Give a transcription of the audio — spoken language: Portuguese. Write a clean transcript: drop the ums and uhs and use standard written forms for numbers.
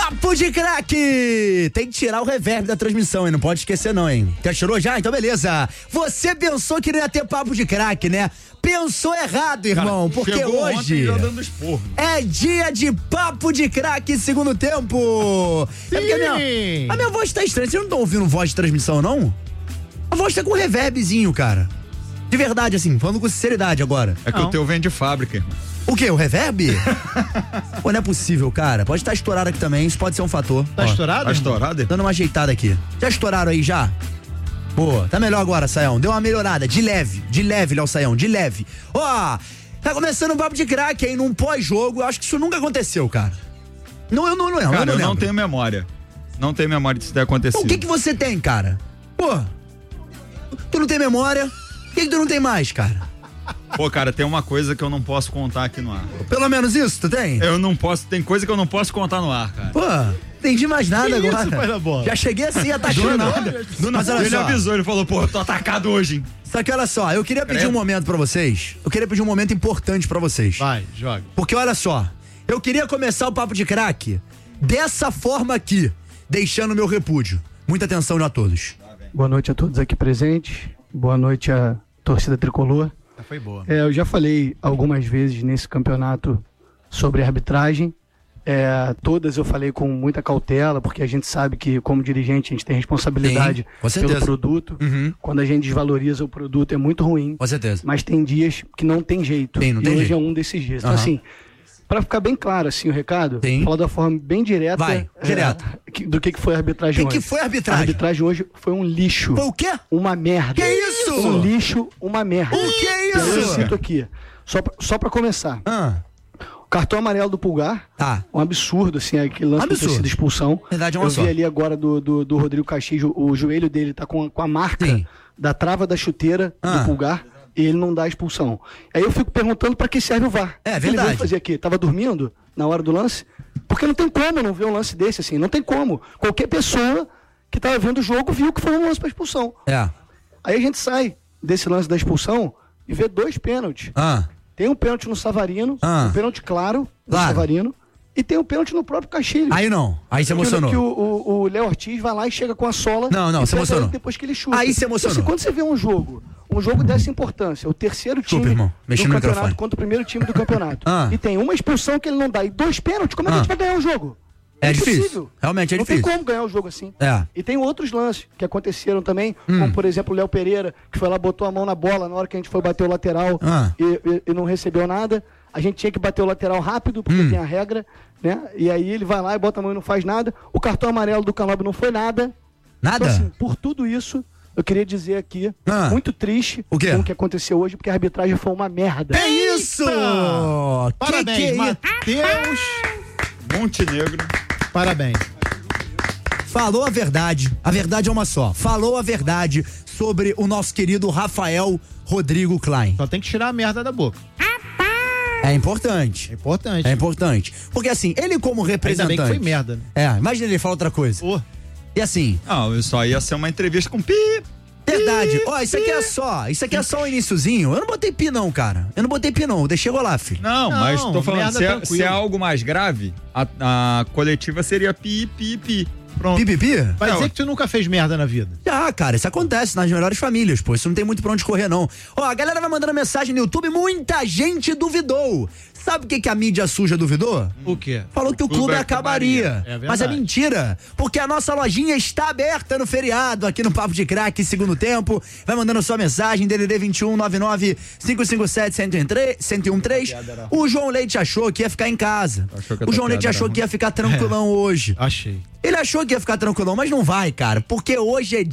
Papo de craque! Tem que tirar o reverb da transmissão, hein? Não pode esquecer não, hein? Já tirou já? Então beleza. Você pensou que não ia ter papo de craque, né? Pensou errado, irmão, cara, porque hoje já dando esporro. é dia de papo de craque segundo tempo. Sim. É porque a minha voz tá estranha. Vocês não estão ouvindo voz de transmissão, não? A voz tá com reverbzinho, cara. De verdade, assim, falando com sinceridade agora. É que o teu vem de fábrica, irmão. O quê? O reverb? Pô, não é possível, cara. Pode estar estourado aqui também, isso pode ser um fator. Tá estourado? Tá estourado? Dando uma ajeitada aqui. Já estouraram aí, já? Pô, tá melhor agora, Saião. Deu uma melhorada, de leve, Léo Saião, de leve. Ó, tá começando um papo de craque aí num pós-jogo. Eu acho que isso nunca aconteceu, cara. Não, eu não lembro. Cara, eu não lembro. tenho memória. Não tenho memória disso ter acontecido. Então, o que você tem, cara? Pô, tu não tem memória? O que tu não tem mais, cara? Pô, cara, tem uma coisa que eu não posso contar aqui no ar. Pelo menos isso, tu tem? Eu não posso, tem coisa que eu não posso contar no ar, cara. Pô, entendi mais nada agora. Isso, pai da bola? Já cheguei assim, atacando. Mas olha Ele só. avisou, ele falou, pô, eu tô atacado hoje, hein? Só que olha só, eu queria pedir um momento pra vocês. Eu queria pedir um momento importante pra vocês. Vai, joga. Porque olha só, eu queria começar o papo de craque dessa forma aqui, deixando o meu repúdio. Muita atenção a todos. Boa noite a todos aqui presentes. Boa noite à torcida tricolor. Foi boa. Eu já falei algumas vezes nesse campeonato sobre arbitragem. Todas eu falei com muita cautela, porque a gente sabe que, como dirigente, a gente tem responsabilidade Sim, com certeza. pelo produto. Uhum. Quando a gente desvaloriza o produto é muito ruim. Com certeza. Mas tem dias que não tem jeito. Não tem hoje jeito. é um desses dias. Aham. Então, assim, para ficar bem claro assim o recado, Sim. falar da forma bem direta. Vai, direto. Do que foi a arbitragem O hoje. que foi a A arbitragem? arbitragem hoje foi um lixo. Foi o quê? Uma merda. Que isso? Um lixo, uma merda. O que é isso? Eu cito aqui. Só pra começar. O cartão amarelo do Pulgar. Tá. Um absurdo, assim, aquele lance Absurdo. de ter sido expulsão. Verdade, é uma Eu só. vi ali agora do Rodrigo Caxias, o joelho dele tá com a marca Sim. da trava da chuteira do Pulgar. E ele não dá expulsão. Aí eu fico perguntando pra que serve o VAR. É O que verdade. ele veio fazer aqui? Tava dormindo na hora do lance? Porque não tem como não ver um lance desse, assim. Não tem como. Qualquer pessoa que tava vendo o jogo viu que foi um lance pra expulsão. É. Aí a gente sai desse lance da expulsão e vê 2 pênaltis. Tem um pênalti no Savarino, um pênalti claro do Savarino, e tem um pênalti no próprio Castilho. Aí não. Aí se emocionou. Que o Léo Ortiz vai lá e chega com a sola. Não, e se pega emocionou. ele depois que ele chuta. Aí se emocionou. Então, assim, quando você vê um jogo dessa importância, o terceiro Desculpa, time irmão. Mexi do no campeonato microfone. contra o primeiro time do campeonato, e tem uma expulsão que ele não dá e 2 pênaltis, como é que a gente vai ganhar o jogo? É difícil. Impossível. Realmente é não difícil. tem como ganhar o jogo assim. É. E tem outros lances que aconteceram também, como por exemplo o Léo Pereira, que foi lá, botou a mão na bola na hora que a gente foi bater o lateral e não recebeu nada. A gente tinha que bater o lateral rápido, porque tem a regra, né? E aí ele vai lá e bota a mão e não faz nada. O cartão amarelo do Canóbio não foi nada. Nada? Então, assim, por tudo isso, eu queria dizer aqui, muito triste O quê? com o que aconteceu hoje, porque a arbitragem foi uma merda. É isso! Parabéns, Que é Matheus Montenegro. Parabéns. Falou a verdade é uma só. Falou a verdade sobre o nosso querido Rafael Rodrigo Klein. Só tem que tirar a merda da boca. É importante. É importante. É importante. Porque assim, ele como Ainda representante... bem que foi merda, né? Imagina ele falar outra coisa. E assim... Não, só ia ser uma entrevista com pi. Verdade. Ó, isso aqui é só o iniciozinho. Eu não botei pi não, cara. Eu deixei rolar, filho. Não, mas tô falando, merda se é algo mais grave, a coletiva seria pi. Pronto. Pipipi? Vai dizer que tu nunca fez merda na vida. Cara, isso acontece nas melhores famílias, pô. Isso não tem muito pra onde correr, não. Ó, a galera vai mandando mensagem no YouTube, muita gente duvidou. Sabe o que a mídia suja duvidou? O quê? Falou que o clube acabaria. É verdade. Mas é mentira, porque a nossa lojinha está aberta no feriado, aqui no Papo de Craque, segundo tempo. Vai mandando sua mensagem, DDD 21 99 557 1013. O João Leite achou que ia ficar em casa. O João Leite achou que ia ficar tranquilão hoje. Achei. Ele achou que ia ficar tranquilão, mas não vai, cara, porque hoje é